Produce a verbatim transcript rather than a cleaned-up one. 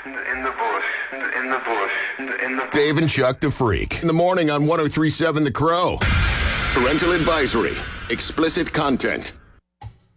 in the bush, in the bush, in the bush. Dave and Chuck the Freak. In the morning on one oh three point seven The Crow. Parental advisory. Explicit content.